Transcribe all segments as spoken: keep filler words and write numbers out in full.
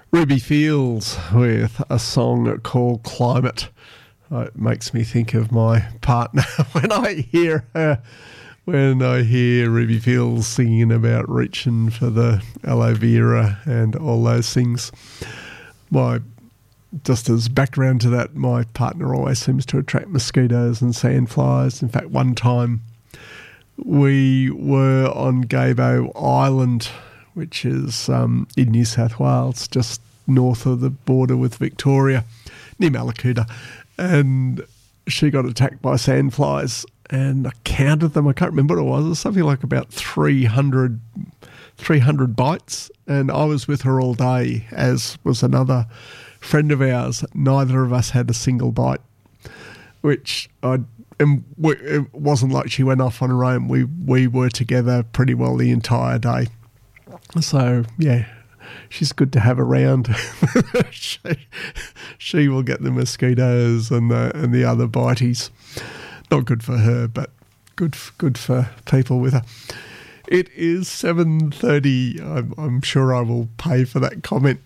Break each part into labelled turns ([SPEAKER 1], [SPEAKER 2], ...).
[SPEAKER 1] Ruby Fields with a song called Climate. It makes me think of my partner when I hear her, when I hear Ruby Fields singing about reaching for the aloe vera and all those things. My, just as background to that, my partner always seems to attract mosquitoes and sandflies. In fact, one time we were on Gabo Island, which is um, in New South Wales, just north of the border with Victoria, near Mallacoota. And she got attacked by sandflies, and I counted them. I can't remember what it was. It was something like about three hundred, three hundred bites, and I was with her all day, as was another friend of ours. Neither of us had a single bite, which I... And it wasn't like she went off on her own. We, we were together pretty well the entire day. So, yeah, she's good to have around. she, she will get the mosquitoes and the and the other bites. Not good for her, but good good for people with her. It is seven thirty. I'm, I'm sure I will pay for that comment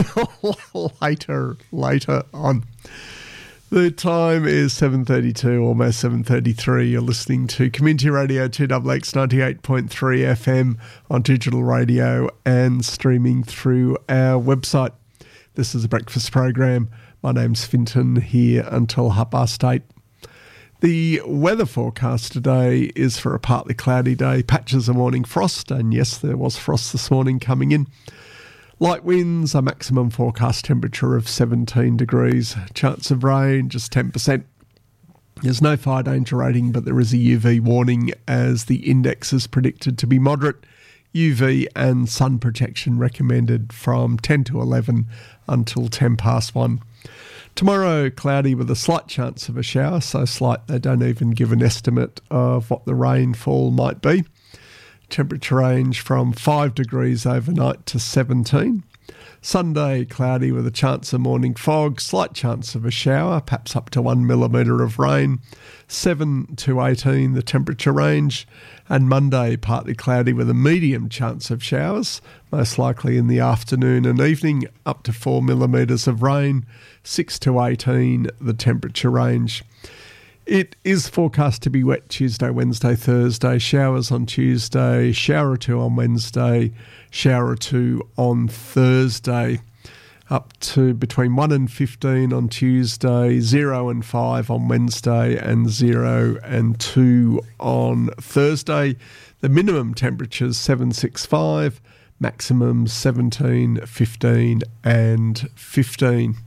[SPEAKER 1] later later on. The time is seven thirty-two, almost seven thirty-three. You're listening to Community Radio two X X ninety-eight point three F M on digital radio and streaming through our website. This is a breakfast program. My name's Finton, here until half past eight. The weather forecast today is for a partly cloudy day, patches of morning frost, and yes, there was frost this morning coming in. Light winds, a maximum forecast temperature of seventeen degrees. Chance of rain, just ten percent. There's no fire danger rating, but there is a U V warning as the index is predicted to be moderate. U V and sun protection recommended from ten to eleven until ten past one. Tomorrow, cloudy with a slight chance of a shower, so slight they don't even give an estimate of what the rainfall might be. Temperature range from five degrees overnight to seventeen. Sunday, cloudy with a chance of morning fog, slight chance of a shower, perhaps up to one millimetre of rain. seven to eighteen, the temperature range. And Monday, partly cloudy with a medium chance of showers, most likely in the afternoon and evening, up to four millimetres of rain. six to eighteen, the temperature range. It is forecast to be wet Tuesday, Wednesday, Thursday. Showers on Tuesday, shower or two on Wednesday, shower or two on Thursday. Up to between one and fifteen on Tuesday, zero and five on Wednesday, and zero and two on Thursday. The minimum temperatures seven, six, five, maximum seventeen, fifteen and fifteen.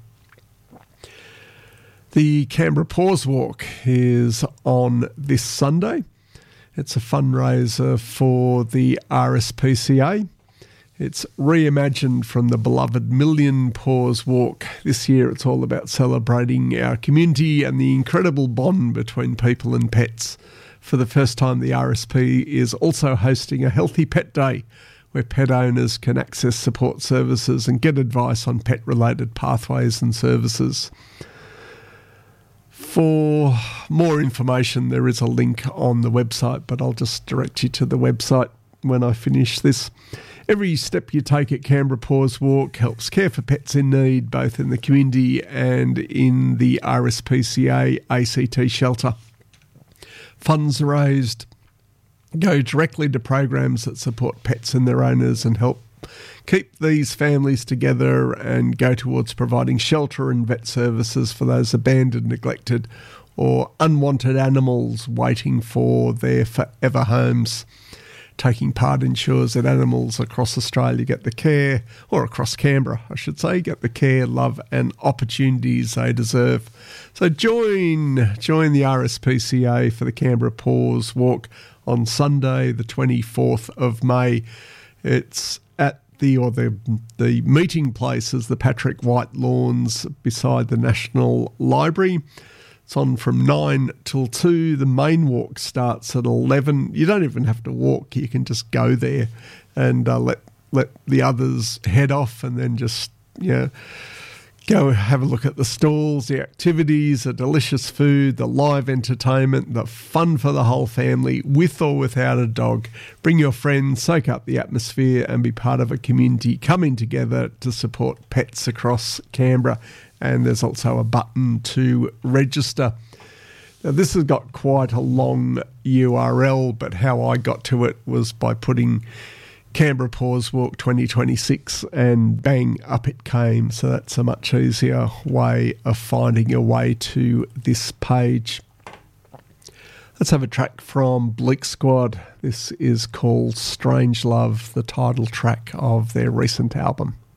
[SPEAKER 1] The Canberra Paws Walk is on this Sunday. It's a fundraiser for the R S P C A. It's reimagined from the beloved Million Paws Walk. This year it's all about celebrating our community and the incredible bond between people and pets. For the first time, the R S P is also hosting a Healthy Pet Day, where pet owners can access support services and get advice on pet-related pathways and services. For more information, there is a link on the website, but I'll just direct you to the website when I finish this. Every step you take at Canberra Paws Walk helps care for pets in need, both in the community and in the R S P C A A C T shelter. Funds raised go directly to programs that support pets and their owners and help keep these families together and go towards providing shelter and vet services for those abandoned, neglected or unwanted animals waiting for their forever homes. Taking part ensures that animals across Australia get the care, or across Canberra, I should say, get the care, love and opportunities they deserve. So join, join the R S P C A for the Canberra Paws Walk on Sunday, the twenty-fourth of May. It's at the, or the, the meeting place is the Patrick White Lawns beside the National Library. It's on from nine till two. The main walk starts at eleven. You don't even have to walk. You can just go there and uh, let let the others head off and then just, you know, Go have a look at the stalls, the activities, the delicious food, the live entertainment, the fun for the whole family, with or without a dog. Bring your friends, soak up the atmosphere and be part of a community coming together to support pets across Canberra. And there's also a button to register. Now, this has got quite a long U R L, but how I got to it was by putting Canberra Paws Walk twenty twenty-six and bang, up it came. So that's a much easier way of finding your way to this page. Let's have a track from Bleak Squad. This is called Strange Love, the title track of their recent album.